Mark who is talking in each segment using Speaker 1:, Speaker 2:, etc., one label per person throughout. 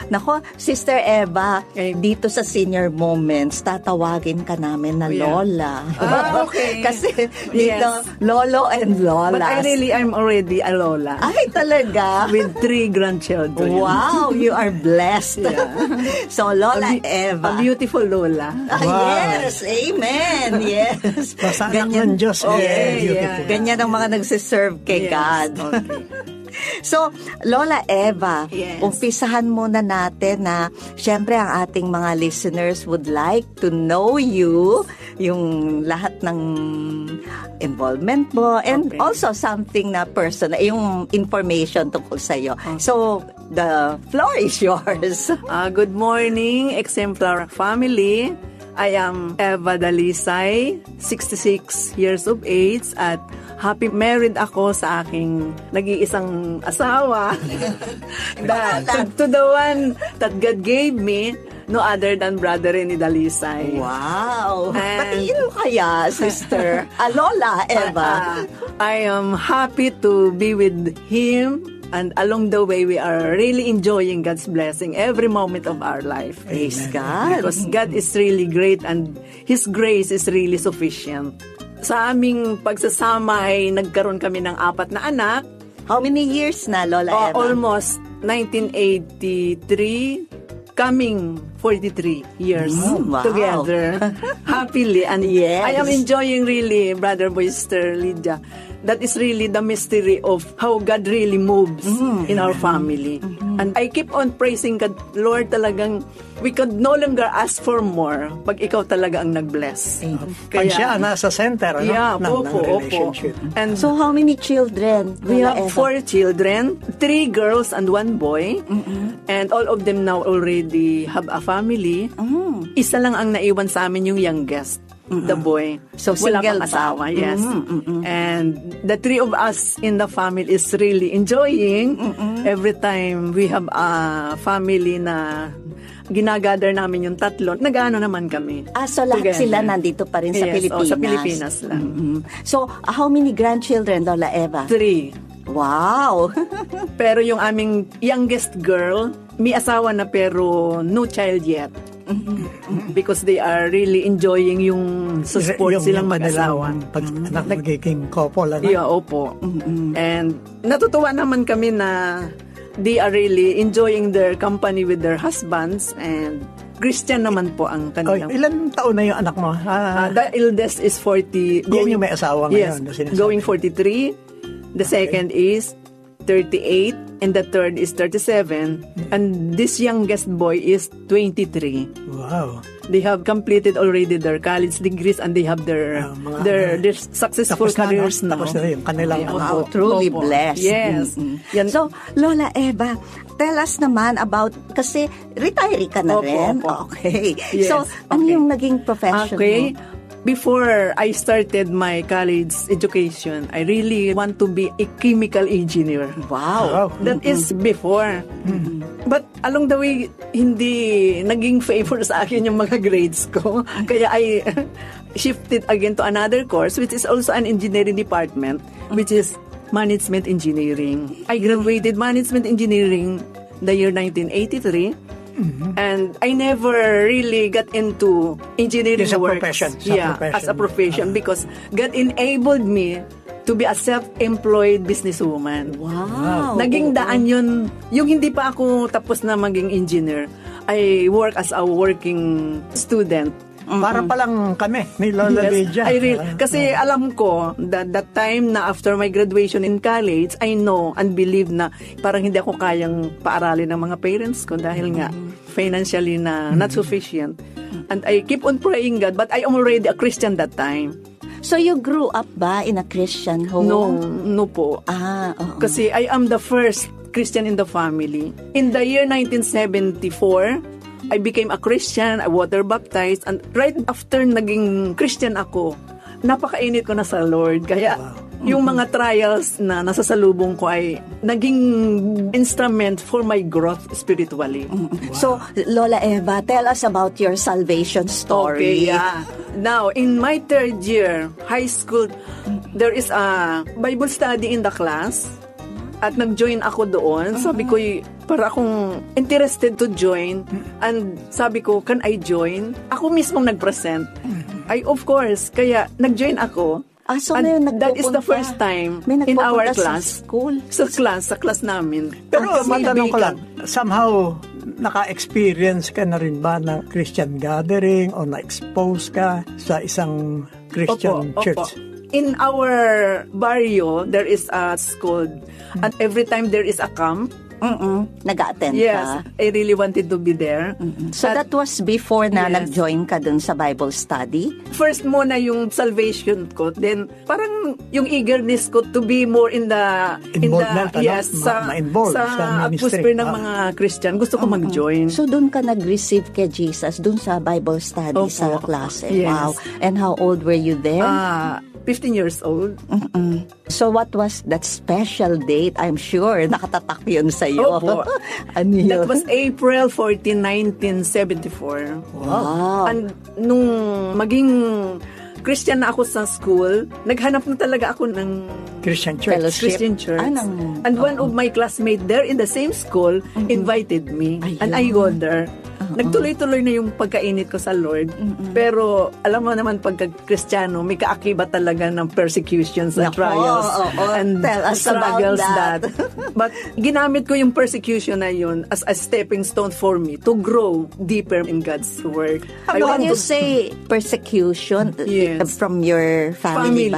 Speaker 1: Nako, Sister Eva, dito sa Senior Moments, tatawagin ka namin na Lola.
Speaker 2: Okay.
Speaker 1: Kasi dito, Lolo and Lola.
Speaker 2: But I'm already a Lola.
Speaker 1: Ay, talaga?
Speaker 2: With 3 grandchildren.
Speaker 1: Wow, you are blessed. So, Lola Eva.
Speaker 2: A beautiful Lola.
Speaker 1: Yes, amen. Yes.
Speaker 3: Basta anak ng Diyos.
Speaker 1: Beautiful. Ganyan ang mga nagsiserve kay God.
Speaker 2: Okay.
Speaker 1: So, Lola Eva,
Speaker 2: Yes.
Speaker 1: umpisahan muna natin na syempre ang ating mga listeners would like to know you, yung lahat ng involvement mo, and also something na personal, yung information tungkol sa iyo. So, the floor is yours.
Speaker 2: Good morning, Exemplar family. I am Eva Dalisay, 66 years of age, at happy married ako sa aking nag-iisang asawa. to the one that God gave me, no other than Brother Rene Dalisay.
Speaker 1: Wow! Batiin mo kaya, Sister Lola Eva.
Speaker 2: I am happy to be with him. And along the way, we are really enjoying God's blessing every moment of our life.
Speaker 1: Praise God.
Speaker 2: Because God is really great and His grace is really sufficient. Sa aming pagsasama ay nagkaroon kami ng 4 na anak.
Speaker 1: How many years na, Lola Eva?
Speaker 2: Almost 1983, coming 43 years
Speaker 1: wow.
Speaker 2: together. Happily. And
Speaker 1: yes.
Speaker 2: I am enjoying really, Brother Boyster, Lydia. That is really the mystery of how God really moves in our family. And I keep on praising God, Lord, talagang we could no longer ask for more pag ikaw talaga ang nag-bless.
Speaker 3: Pag siya nasa center ng relationship.
Speaker 2: And
Speaker 1: so how many children?
Speaker 2: We have 4 children, 3 girls and 1 boy. And all of them now already have a family. Isa lang ang naiwan sa amin, yung youngest. The boy.
Speaker 1: So
Speaker 2: wala
Speaker 1: single
Speaker 2: pang asawa, yes. And the 3 of us in the family is really enjoying. Every time we have a family na ginagather namin yung 3, nag-ano naman kami.
Speaker 1: So lahat
Speaker 2: together.
Speaker 1: sila nandito pa rin sa Pilipinas?
Speaker 2: Sa Pilipinas lang.
Speaker 1: So, how many grandchildren, Lola Eva?
Speaker 2: 3.
Speaker 1: Wow!
Speaker 2: Pero yung aming youngest girl, may asawa na pero no child yet. Because they are really enjoying yung sa sport silang mag-asawa.
Speaker 3: Pag magiging couple,
Speaker 2: Yeah, opo. And natutuwa naman kami na they are really enjoying their company with their husbands, and Christian naman po ang kanilang.
Speaker 3: Ilan taon na yung anak mo?
Speaker 2: The eldest is 40.
Speaker 3: Yan yung may asawa ngayon.
Speaker 2: Yes, going 43. The second is 38. And the third is 37. And this youngest boy is 23.
Speaker 3: Wow.
Speaker 2: They have completed already their college degrees and they have their successful careers now.
Speaker 3: Tapos na yung kanilang
Speaker 1: truly blessed.
Speaker 2: Yes.
Speaker 1: So, Lola Eva, tell us naman about, kasi retiree ka na rin. Okay.
Speaker 2: Yes.
Speaker 1: So, ano yung naging profession mo?
Speaker 2: Before I started my college education, I really want to be a chemical engineer.
Speaker 1: Wow.
Speaker 2: That is before. But along the way, hindi naging favor sa akin yung mga grades ko. Kaya I shifted again to another course, which is also an engineering department, which is management engineering. I graduated management engineering the year 1983. And I never really got into engineering work. As a profession, because God enabled me to be a self-employed businesswoman.
Speaker 1: Wow.
Speaker 2: Naging daan yun. Yung hindi pa ako tapos na maging engineer, I work as a working student.
Speaker 3: Para palang kami ni Lola Lydia.
Speaker 2: Kasi alam ko that time na after my graduation in college, I know and believe na parang hindi ako kayang paaralin ng mga parents ko dahil nga financially na not sufficient. And I keep on praying God, but I am already a Christian that time.
Speaker 1: So you grew up ba in a Christian home?
Speaker 2: No po. Kasi I am the first Christian in the family. In the year 1974, I became a Christian, I water baptized, and right after naging Christian ako, napakainit ko na sa Lord. Kaya yung mga trials na nasasalubong ko ay naging instrument for my growth spiritually.
Speaker 1: So, Lola Eva, tell us about your salvation story.
Speaker 2: Okay, Now, in my 3rd year, high school, there is a Bible study in the class. At nag-join ako doon. Sabi ko, para akong interested to join. And sabi ko, can I join? Ako mismong nag-present. Ay, of course. Kaya, nag-join ako.
Speaker 1: So ngayon
Speaker 2: that is the first time in our class.
Speaker 1: Sa school?
Speaker 2: Sa class namin.
Speaker 3: Pero matanong ko lang, somehow, naka-experience ka na rin ba ng Christian gathering o na-expose ka sa isang Christian church?
Speaker 2: In our barrio, there is a school. And every time there is a camp,
Speaker 1: nag-attend
Speaker 2: yes,
Speaker 1: ka?
Speaker 2: I really wanted to be there.
Speaker 1: So that was before na nag-join ka dun sa Bible study?
Speaker 2: First muna yung salvation ko. Then, parang yung eagerness ko to be more in the
Speaker 3: yes, sa
Speaker 2: atmosphere ng mga Christian. Gusto ko mag-join.
Speaker 1: So doon ka nag-receive kay Jesus, dun sa Bible study sa klase?
Speaker 2: Yes.
Speaker 1: Wow. And how old were you there?
Speaker 2: 15 years old.
Speaker 1: So what was that special date? I'm sure nakatatak yun sa iyo. Ano yun?
Speaker 2: That was April 14, 1974.
Speaker 1: Wow.
Speaker 2: And nung maging Christian na ako sa school, naghanap na talaga ako ng
Speaker 3: Christian church.
Speaker 2: Christian church. And one of my classmates there in the same school invited me. And I go there. Nagtuloy-tuloy na yung pagkainit ko sa Lord. Pero alam mo naman pagka Kristiyano, may kaakibat talaga ng persecutions and trials. And
Speaker 1: tell us
Speaker 2: struggles
Speaker 1: about that.
Speaker 2: But ginamit ko yung persecution na yun as a stepping stone for me to grow deeper in God's Word.
Speaker 1: When you say persecution, from your family.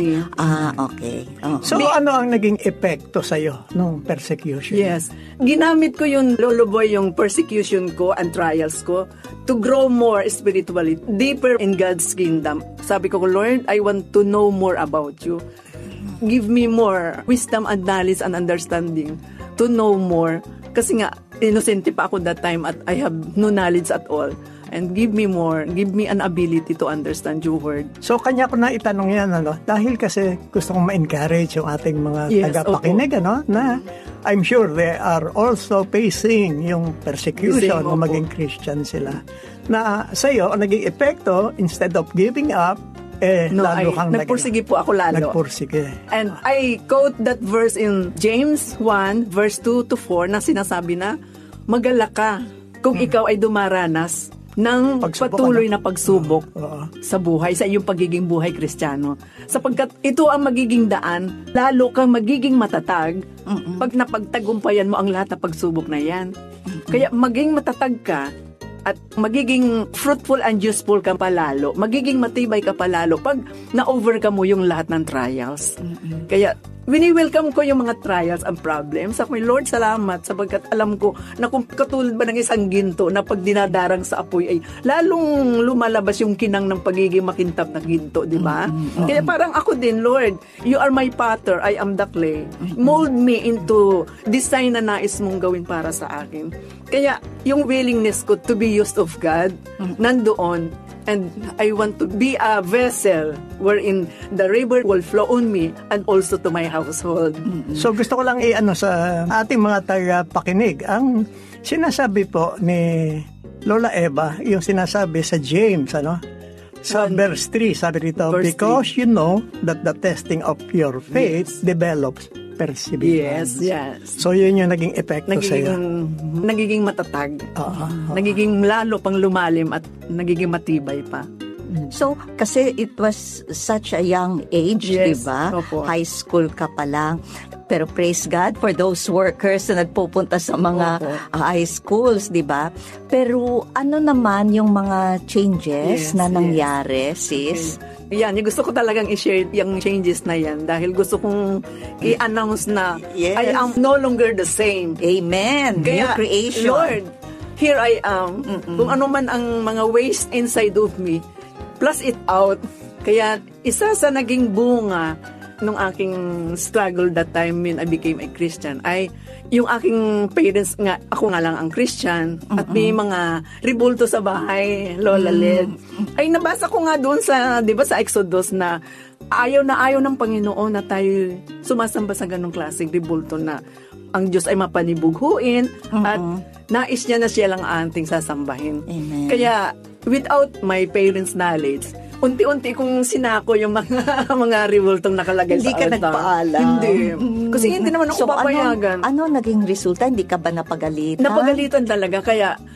Speaker 1: Okay.
Speaker 3: So ano ang naging epekto sa'yo nung persecution?
Speaker 2: Yes. Ginamit ko yung luluboy yung persecution ko and trials ko to grow more spiritually, deeper in God's kingdom. Sabi ko, Lord, I want to know more about you. Give me more wisdom and knowledge and understanding to know more. Kasi nga, innocent pa ako that time at I have no knowledge at all. And give me more. Give me an ability to understand your word.
Speaker 3: So, kanya ko na itanong yan, dahil kasi gusto kong ma-encourage yung ating mga tagapakinig, na I'm sure they are also facing yung persecution o maging Christian sila. Na sa'yo, ang naging epekto, instead of giving up, lalo kang
Speaker 2: nagpursige po ako lalo.
Speaker 3: Nagpursige.
Speaker 2: And I quote that verse in James 1, verse 2-4, na sinasabi na, magala ka kung ikaw ay dumaranas ng patuloy na pagsubok sa buhay, sa iyong pagiging buhay Kristiyano. Sapagkat ito ang magiging daan, lalo kang magiging matatag pag napagtagumpayan mo ang lahat ng pagsubok na yan. Kaya maging matatag ka at magiging fruitful and useful ka palalo, magiging matibay ka palalo pag na-overcome mo yung lahat ng trials. Kaya wini-welcome ko yung mga trials and problems. Ako, Lord, salamat sapagkat alam ko na kung katulad ba ng isang ginto na pag dinadarang sa apoy ay lalong lumalabas yung kinang ng pagiging makintab na ginto, di ba? Kaya parang ako din, Lord, you are my potter, I am the clay. Mold me into design na nais mong gawin para sa akin. Kaya yung willingness ko to be used of God, nandoon. And I want to be a vessel wherein the river will flow on me and also to my household.
Speaker 3: So gusto ko lang sa ating mga tagapakinig, ang sinasabi po ni Lola Eva, yung sinasabi sa James, sa verse 3, sabi rito, because you know that the testing of your faith develops perseverance.
Speaker 2: Yes.
Speaker 3: So yun yung naging epekto sa'yo.
Speaker 2: Nagiging matatag. Nagiging lalo pang lumalim at nagiging matibay pa.
Speaker 1: So, kasi it was such a young age, di ba? High school ka pa lang. Pero praise God for those workers na nagpupunta sa mga high schools, di ba? Pero ano naman yung mga changes na nangyari, sis?
Speaker 2: Yan, gusto ko talagang i-share yung changes na yan dahil gusto kong i-announce na I am no longer the same.
Speaker 1: Amen.
Speaker 2: Kaya,
Speaker 1: new creation.
Speaker 2: Lord, here I am. Kung ano man ang mga waste inside of me, plus it out. Kaya isa sa naging bunga nung aking struggle that time when I became a Christian ay yung aking parents nga, ako nga lang ang Christian at may mga ribulto sa bahay, Lola Led. Ay nabasa ko nga doon sa, di ba sa Exodus na ayaw ng Panginoon na tayo sumasamba sa ganong klaseng ribulto na ang Diyos ay mapanibughuin at nais niya na siya lang ating sasambahin.
Speaker 1: Amen.
Speaker 2: Kaya without my parents' knowledge, unti-unti kong sinako yung mga mga rewultong nakalagay
Speaker 1: Hindi
Speaker 2: sa
Speaker 1: ka
Speaker 2: altar.
Speaker 1: nagpaalam.
Speaker 2: Hindi. Kasi hindi naman ako papayagan.
Speaker 1: Ano naging resulta? Hindi ka ba napagalitan?
Speaker 2: Napagalitan talaga, kaya